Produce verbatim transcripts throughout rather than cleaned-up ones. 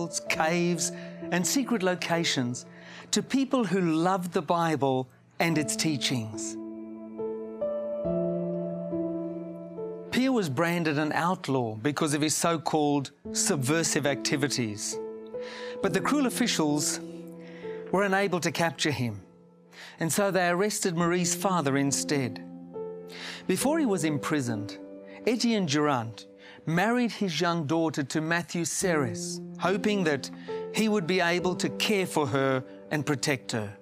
vaults, caves, and secret locations to people who loved the Bible and its teachings. Pierre was branded an outlaw because of his so-called subversive activities. But the cruel officials were unable to capture him, and so they arrested Marie's father instead. Before he was imprisoned, Etienne Durand married his young daughter to Matthew Serres, hoping that he would be able to care for her and protect her.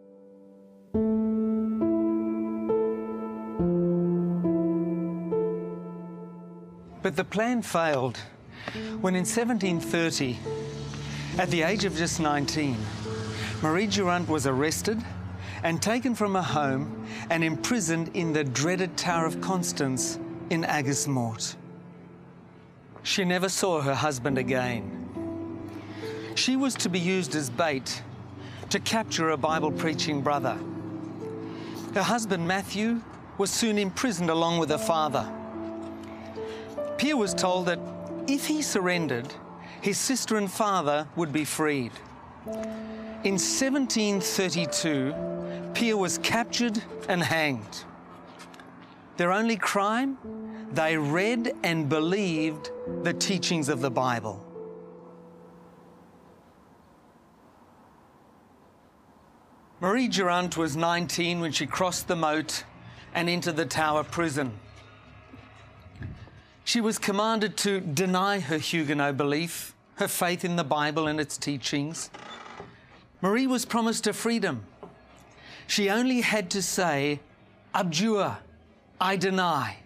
But the plan failed when in seventeen thirty, at the age of just nineteen, Marie Durand was arrested and taken from her home and imprisoned in the dreaded Tower of Constance in Aigues-Mortes. She never saw her husband again. She was to be used as bait to capture a Bible-preaching brother. Her husband, Matthew, was soon imprisoned along with her father. Pierre was told that if he surrendered, his sister and father would be freed. In seventeen thirty-two, Pierre was captured and hanged. Their only crime? They read and believed the teachings of the Bible. Marie Durand was nineteen when she crossed the moat and entered the Tower prison. She was commanded to deny her Huguenot belief, her faith in the Bible and its teachings. Marie was promised her freedom. She only had to say, "Abjure, I deny."